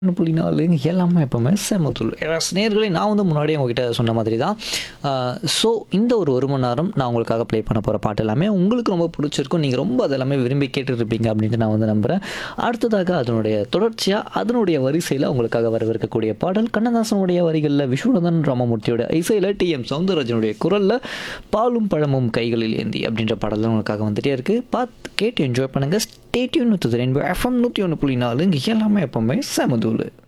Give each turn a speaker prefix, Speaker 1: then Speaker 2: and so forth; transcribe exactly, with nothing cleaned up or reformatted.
Speaker 1: ஒன்று புள்ளி நாலு எல்லாமே எப்பவுமே செமத்துள் நேயர்களே நான் வந்து முன்னாடியே உங்ககிட்ட சொன்ன மாதிரி தான். ஸோ இந்த ஒரு ஒரு மணி நேரம் நான் உங்களுக்காக ப்ளே பண்ண போகிற பாட்டு எல்லாமே உங்களுக்கு ரொம்ப பிடிச்சிருக்கும். நீங்கள் ரொம்ப அதெல்லாமே விரும்பி கேட்டுட்ருப்பீங்க அப்படின்ட்டு நான் வந்து நம்புகிறேன். அடுத்ததாக அதனுடைய தொடர்ச்சியாக அதனுடைய வரிசையில் உங்களுக்காக வரவிருக்கக்கூடிய பாடல் கண்ணதாசனுடைய வரிகளில் விஸ்வநாதன் ராமமூர்த்தியோட இசையில் டிஎம் சௌந்தரராஜனுடைய குரலில் பாலும் பழமும் கைகளில் ஏந்தி அப்படின்ற பாடல் தான் உங்களுக்காக வந்துட்டே இருக்குது. பார்த்து கேட்டு என்ஜாய் பண்ணுங்கள். Stay tune with rainbow FM நூற்றி ஒன்று புள்ளி நாலு இங்கே எல்லாமே எப்பவுமே செமதூள்.